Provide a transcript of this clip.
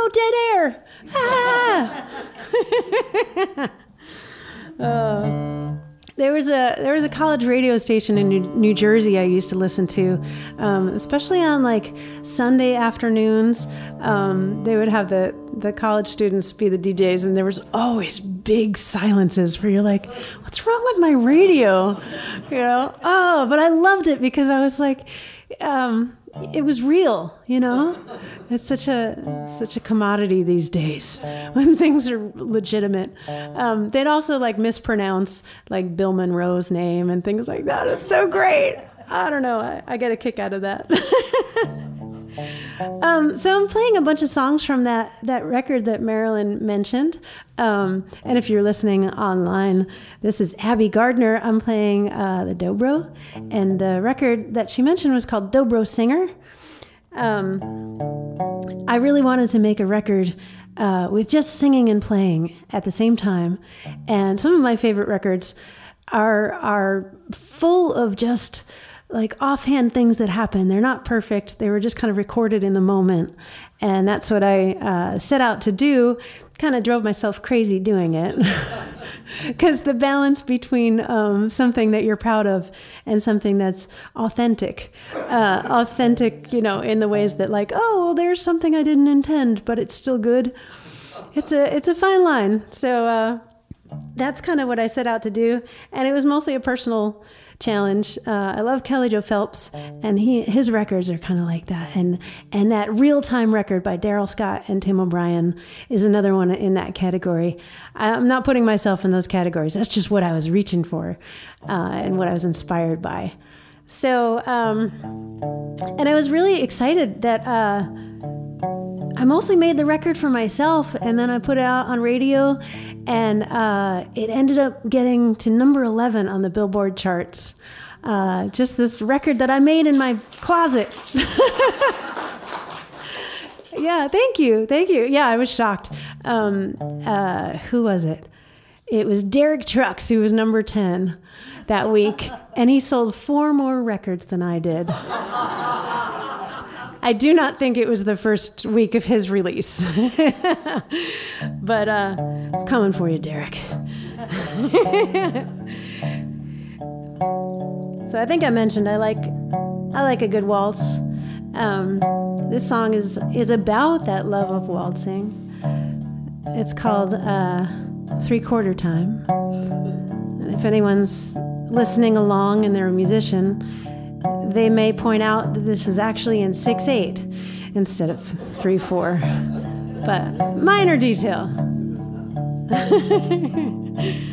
dead air. There was a college radio station in New Jersey I used to listen to, especially on like Sunday afternoons. They would have the college students be the DJs, and there was always big silences where you're like, what's wrong with my radio? You know? Oh, but I loved it because I was like, it was real, you know? It's such a commodity these days when things are legitimate. They'd also like mispronounce like Bill Monroe's name and things like that. It's so great. I don't know. I get a kick out of that. So I'm playing a bunch of songs from that record that Marilyn mentioned. And if you're listening online, this is Abby Gardner. I'm playing the dobro. And the record that she mentioned was called Dobro Singer. I really wanted to make a record with just singing and playing at the same time. And some of my favorite records are full of just like offhand things that happen. They're not perfect. They were just kind of recorded in the moment. And that's what I set out to do. Kind of drove myself crazy doing it. Because the balance between something that you're proud of and something that's authentic, you know, in the ways that like, oh, well, there's something I didn't intend, but it's still good. It's a fine line. So that's kind of what I set out to do. And it was mostly a personal challenge. I love Kelly Joe Phelps, and his records are kind of like that. And that Real-Time record by Daryl Scott and Tim O'Brien is another one in that category. I'm not putting myself in those categories. That's just what I was reaching for and what I was inspired by. So, and I was really excited that I mostly made the record for myself, and then I put it out on radio, and it ended up getting to number 11 on the Billboard charts. Just this record that I made in my closet. Yeah, thank you. Yeah, I was shocked. Who was it? It was Derek Trucks, who was number 10 that week, and he sold 4 more records than I did. I do not think it was the first week of his release. But coming for you, Derek. So I think I mentioned I like a good waltz. This song is about that love of waltzing. It's called 3/4 Time. And if anyone's listening along and they're a musician, they may point out that this is actually in 6/8 instead of 3/4, but minor detail.